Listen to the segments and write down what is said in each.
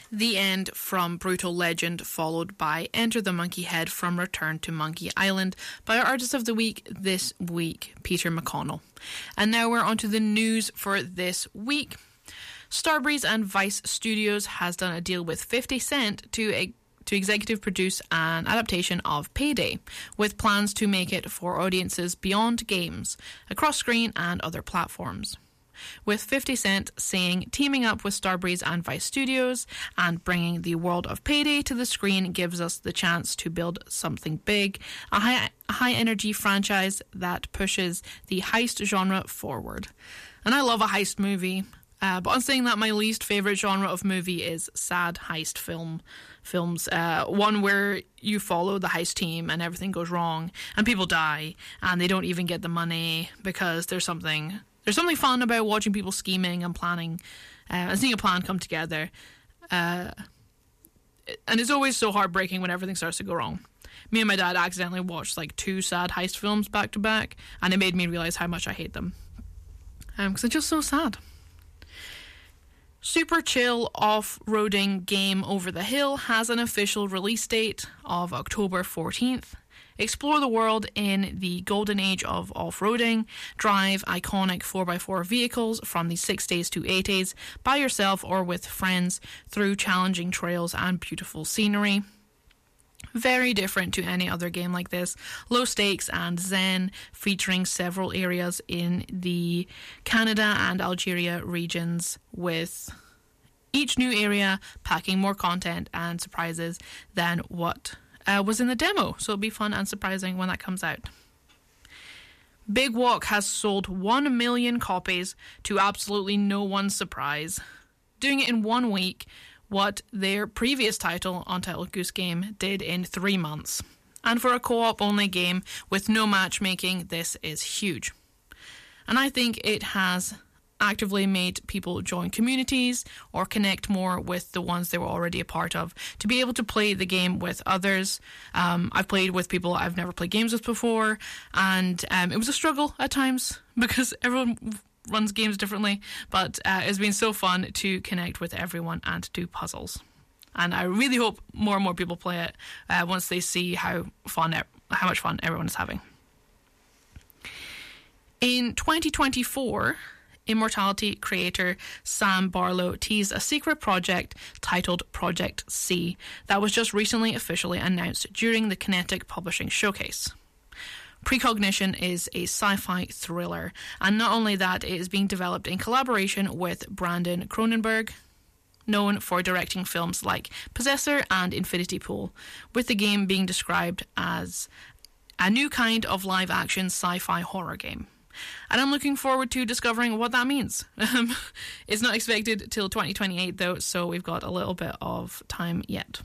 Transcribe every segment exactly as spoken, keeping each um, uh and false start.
The End from Brutal Legend, followed by Enter the Monkey Head from Return to Monkey Island by our Artist of the Week this week, Peter McConnell. And now we're on to the news for this week. Starbreeze and Vice Studios has done a deal with fifty cent to a to executive produce an adaptation of Payday, with plans to make it for audiences beyond games, across screen and other platforms. With fifty cent saying teaming up with Starbreeze and Vice Studios and bringing the world of Payday to the screen gives us the chance to build something big, a high, a high-energy franchise that pushes the heist genre forward. And I love a heist movie. Uh, but on saying that, my least favourite genre of movie is sad heist film films. Uh, one where you follow the heist team and everything goes wrong and people die and they don't even get the money because there's something there's something fun about watching people scheming and planning uh, and seeing a plan come together. Uh, and it's always so heartbreaking when everything starts to go wrong. Me and my dad accidentally watched like two sad heist films back to back, and it made me realise how much I hate them. Um, because it's just so sad. Super chill off-roading game Over the Hill has an official release date of October fourteenth. Explore the world in the golden age of off-roading, drive iconic four by four vehicles from the six days to eight days by yourself or with friends through challenging trails and beautiful scenery. Very different to any other game like this. Low stakes and zen, featuring several areas in the Canada and Algeria regions, with each new area packing more content and surprises than what uh, was in the demo. So it'll be fun and surprising when that comes out. Big Walk has sold one million copies to absolutely no one's surprise, doing it in one week what their previous title, Untitled Goose Game, did in three months. And for a co-op only game with no matchmaking, this is huge. And I think it has actively made people join communities or connect more with the ones they were already a part of, to be able to play the game with others. Um, I've played with people I've never played games with before, and um, it was a struggle at times because everyone runs games differently, but uh, it's been so fun to connect with everyone and do puzzles. And I really hope more and more people play it uh, once they see how fun, how much fun everyone is having. In twenty twenty-four, Immortality creator Sam Barlow teased a secret project titled Project C that was just recently officially announced during the Kinetic Publishing Showcase. Precognition is a sci-fi thriller, and not only that, it is being developed in collaboration with Brandon Cronenberg, known for directing films like Possessor and Infinity Pool, with the game being described as a new kind of live-action sci-fi horror game. And I'm looking forward to discovering what that means. Um, it's not expected till twenty twenty-eight though, so we've got a little bit of time yet.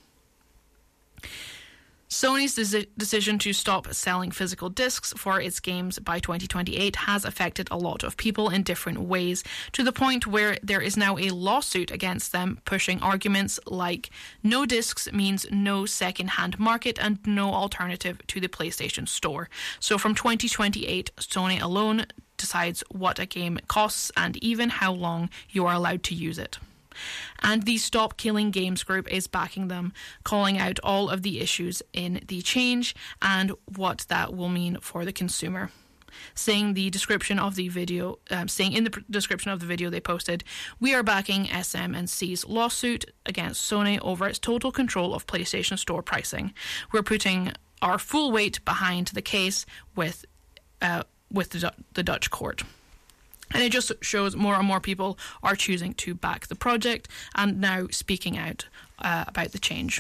Sony's deci- decision to stop selling physical discs for its games by twenty twenty-eight has affected a lot of people in different ways, to the point where there is now a lawsuit against them, pushing arguments like no discs means no second-hand market and no alternative to the PlayStation Store. So from twenty twenty-eight, Sony alone decides what a game costs and even how long you are allowed to use it. And the Stop Killing Games group is backing them, calling out all of the issues in the change and what that will mean for the consumer. Saying the description of the video, um, saying in the pr- description of the video they posted, "We are backing S M and C's lawsuit against Sony over its total control of PlayStation Store pricing. We're putting our full weight behind the case with uh, with the, Du- the Dutch court." And it just shows more and more people are choosing to back the project and now speaking out uh, about the change.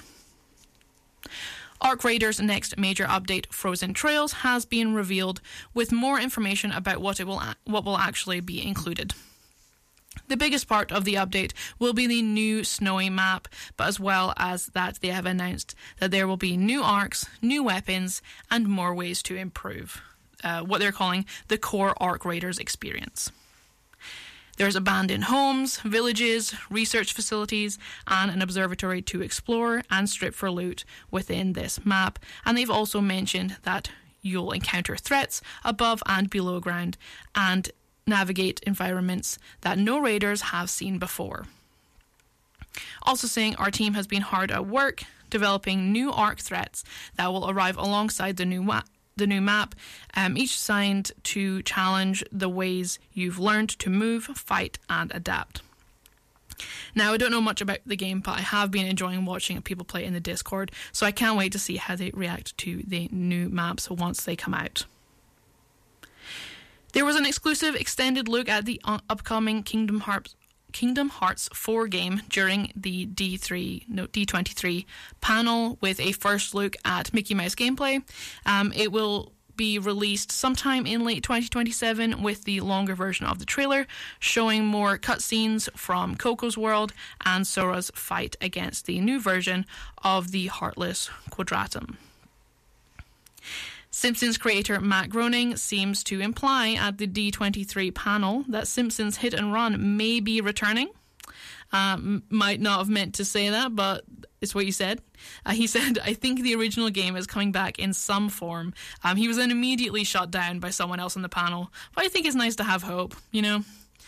Arc Raiders' next major update, Frozen Trails, has been revealed with more information about what it will what will actually be included. The biggest part of the update will be the new snowy map, but as well as that they have announced that there will be new arcs, new weapons, and more ways to improve uh, what they're calling the core Arc Raiders experience. There's abandoned homes, villages, research facilities, and an observatory to explore and strip for loot within this map. And they've also mentioned that you'll encounter threats above and below ground and navigate environments that no raiders have seen before. Also saying our team has been hard at work developing new arc threats that will arrive alongside the new wa- the new map, um, each designed to challenge the ways you've learned to move, fight, and adapt. Now, I don't know much about the game, but I have been enjoying watching people play in the Discord, so I can't wait to see how they react to the new maps once they come out. There was an exclusive extended look at the upcoming Kingdom Hearts Kingdom Hearts four game during the D three, no, D twenty-three panel with a first look at Mickey Mouse gameplay. Um, it will be released sometime in late twenty twenty-seven with the longer version of the trailer, showing more cutscenes from Coco's world and Sora's fight against the new version of the Heartless Quadratum. Simpsons creator Matt Groening seems to imply at the D twenty-three panel that Simpsons Hit and Run may be returning. Um, might not have meant to say that, but it's what he said. Uh, he said, I think the original game is coming back in some form. Um, he was then immediately shut down by someone else on the panel, but I think it's nice to have hope, you know.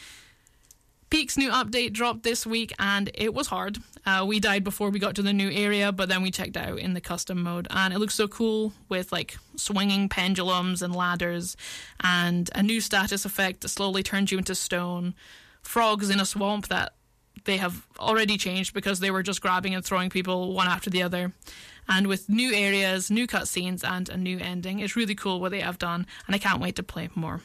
Peak's new update dropped this week and it was hard. Uh, we died before we got to the new area, but then we checked out in the custom mode and it looks so cool with like swinging pendulums and ladders and a new status effect that slowly turns you into stone, frogs in a swamp that they have already changed because they were just grabbing and throwing people one after the other. And with new areas, new cutscenes and a new ending, it's really cool what they have done and I can't wait to play more.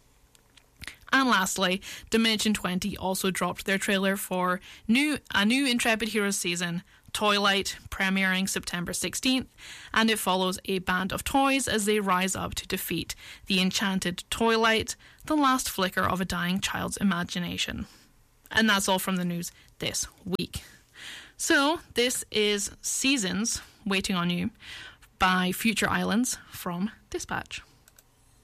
And lastly, Dimension twenty also dropped their trailer for new a new Intrepid Heroes season, Toylight, premiering September sixteenth, and it follows a band of toys as they rise up to defeat the enchanted Toylight, the last flicker of a dying child's imagination. And that's all from the news this week. So, this is Seasons Waiting on You by Future Islands from Dispatch.